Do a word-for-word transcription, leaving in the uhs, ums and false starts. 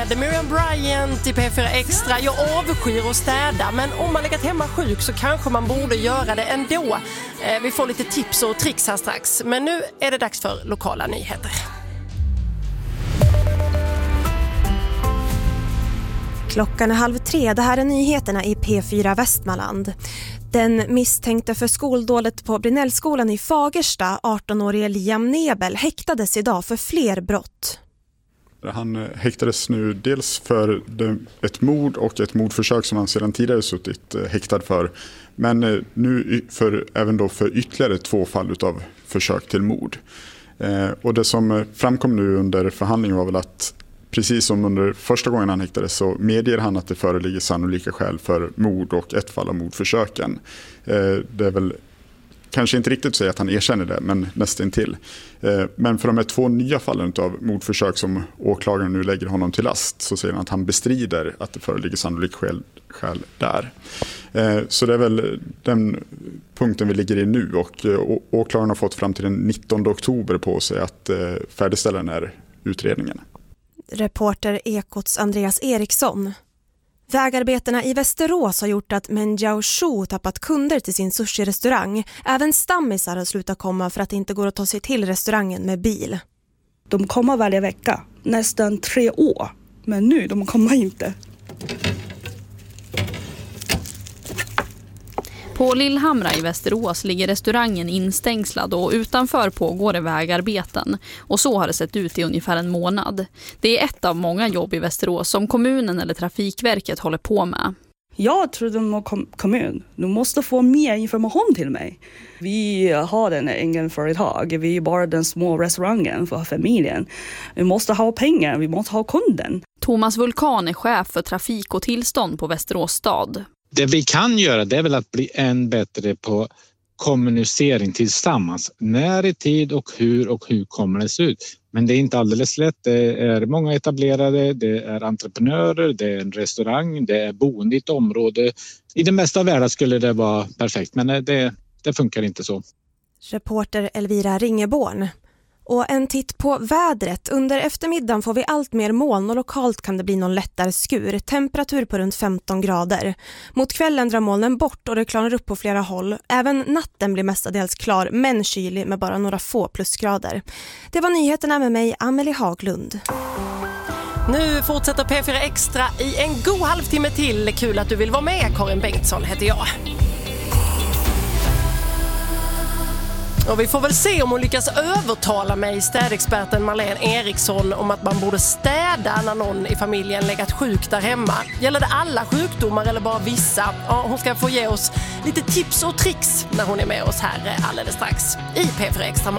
med Miriam Bryant i P fyra Extra. Jag avskyr att städa, men om man legat hemma sjuk så kanske man borde göra det ändå. Eh, vi får lite tips och tricks här strax. Men nu är det dags för lokala nyheter. Klockan är halv tre. Det här är nyheterna i P fyra Västmanland. Den misstänkte för skoldådet på Brinellskolan i Fagersta, arton-årige Liam Nebel, häktades idag för fler brott. Han häktades nu dels för ett mord och ett mordförsök som han sedan tidigare suttit häktad för. Men nu för, även då för ytterligare två fall av försök till mord. Och det som framkom nu under förhandlingen var väl att precis som under första gången han häktades så medger han att det föreligger sannolika skäl för mord och ett fall av mordförsöken. Det är väl kanske inte riktigt att säga att han erkänner det, men nästan till. Men för de här två nya fallen av mordförsök som åklagaren nu lägger honom till last så säger han att han bestrider att det föreligger sannolika skäl, skäl där. Så det är väl den punkten vi ligger i nu, och åklagaren har fått fram till den nittonde oktober på sig att färdigställa den här utredningen. Reporter Ekots Andreas Eriksson. Vägarbetena i Västerås har gjort att Menjiao Shu tappat kunder till sin sushi-restaurang. Även stammisar har slutat komma för att det inte går att ta sig till restaurangen med bil. De kommer varje vecka, nästan tre år. Men nu, de kommer inte. På Lillhamra i Västerås ligger restaurangen instängslad och utanför pågår det vägarbeten. Och så har det sett ut i ungefär en månad. Det är ett av många jobb i Västerås som kommunen eller Trafikverket håller på med. Jag tror de kom- kommun. Du måste få mer information till mig. Vi har en egen företag. Vi är bara den små restaurangen för familjen. Vi måste ha pengar. Vi måste ha kunden. Thomas Vulkan är chef för trafik och tillstånd på Västerås stad. Det vi kan göra det är väl att bli än bättre på kommunicering tillsammans. När i tid och hur och hur kommer det se ut. Men det är inte alldeles lätt. Det är många etablerade, det är entreprenörer, det är en restaurang, det är boende i ett område. I det mesta av världen skulle det vara perfekt, men det, det funkar inte så. Reporter Elvira Ringeborn. Och en titt på vädret. Under eftermiddagen får vi allt mer moln och lokalt kan det bli någon lättare skur. Temperatur på runt femton grader. Mot kvällen drar molnen bort och det klarnar upp på flera håll. Även natten blir mestadels klar men kylig med bara några få plusgrader. Det var nyheterna med mig, Amelie Haglund. Nu fortsätter P fyra Extra i en god halvtimme till. Kul att du vill vara med. Karin Bengtsson heter jag. Och vi får väl se om hon lyckas övertala mig, städexperten Marlene Eriksson, om att man borde städa när någon i familjen legat sjuk där hemma. Gäller det alla sjukdomar eller bara vissa? Ja, hon ska få ge oss lite tips och tricks när hon är med oss här alldeles strax i P fyra Extra.